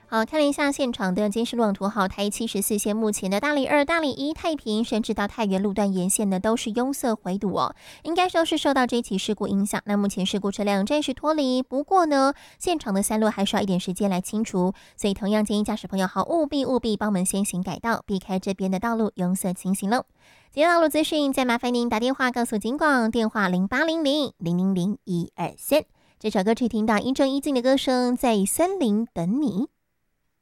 好，看了一下现场的监视路网图，好，台74线目前的大里2、大里1、太平，甚至到太原路段沿线呢，都是拥塞回堵哦，应该说是受到这起事故影响。那目前事故车辆暂时脱离，不过呢，现场的山路还需要一点时间来清除，所以同样建议驾驶朋友好务必帮我们先行改道，避开这边的道路拥塞情形喽。今天道路资讯，再麻烦您打电话告诉警广，电话0800-000-123。这首歌曲听到一正一静的歌声，在森林等你。